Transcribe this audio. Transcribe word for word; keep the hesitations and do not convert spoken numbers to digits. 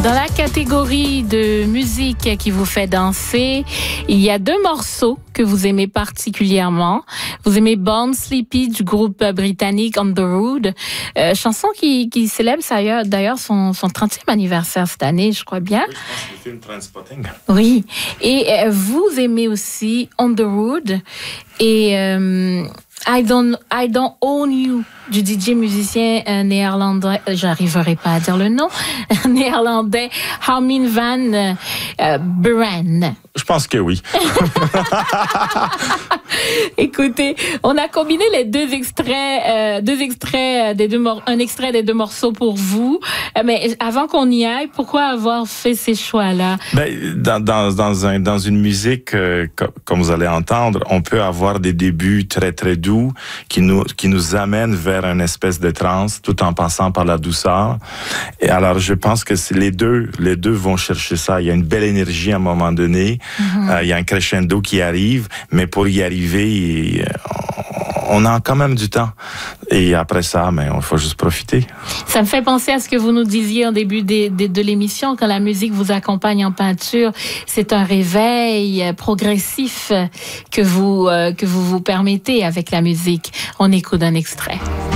Dans la catégorie de musique qui vous fait danser, il y a deux morceaux que vous aimez particulièrement. Vous aimez Born Sleepy du groupe britannique On the Road, euh, chanson qui, qui célèbre d'ailleurs son, son trentième anniversaire cette année, je crois bien. Oui, je pense que le film Trainspotting. Oui, et euh, vous aimez aussi On the Road et euh, I Don't, I Don't Own You du D J musicien euh, néerlandais, j'arriverai pas à dire le nom, néerlandais Armin van euh, Buuren. Je pense que oui. Écoutez, on a combiné les deux extraits, euh, deux extraits des deux mor- un extrait des deux morceaux pour vous. Euh, mais avant qu'on y aille, pourquoi avoir fait ces choix-là? Ben, dans, dans, dans, un, dans une musique, euh, co- comme vous allez entendre, on peut avoir des débuts très très doux qui nous qui nous amènent vers une espèce de transe, tout en passant par la douceur. Et alors, je pense que c'est les deux, les deux vont chercher ça. Il y a une belle énergie à un moment donné. Mm-hmm. Euh, il y a un crescendo qui arrive, mais pour y arriver, on a quand même du temps. Et après ça, mais il faut juste profiter. Ça me fait penser à ce que vous nous disiez en début de, de, de l'émission, quand la musique vous accompagne en peinture, c'est un réveil progressif que vous, euh, que vous vous permettez avec la musique. On écoute un extrait.